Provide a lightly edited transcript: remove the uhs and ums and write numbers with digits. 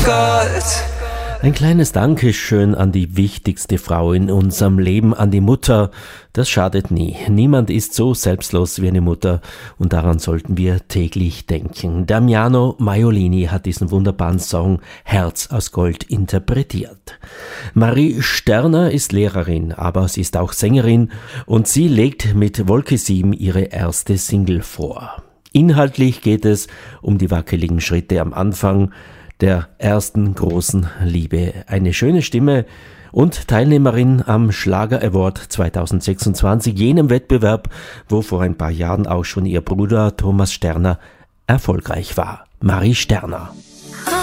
Gott. Ein kleines Dankeschön an die wichtigste Frau in unserem Leben, an die Mutter. Das schadet nie. Niemand ist so selbstlos wie eine Mutter und daran sollten wir täglich denken. Damiano Maiolini hat diesen wunderbaren Song Herz aus Gold interpretiert. Marie Sterner ist Lehrerin, aber sie ist auch Sängerin und sie legt mit Wolke 7 ihre erste Single vor. Inhaltlich geht es um die wackeligen Schritte am Anfang der ersten großen Liebe. Eine schöne Stimme und Teilnehmerin am Schlager Award 2026, jenem Wettbewerb, wo vor ein paar Jahren auch schon ihr Bruder Thomas Sterner erfolgreich war. Marie Sterner.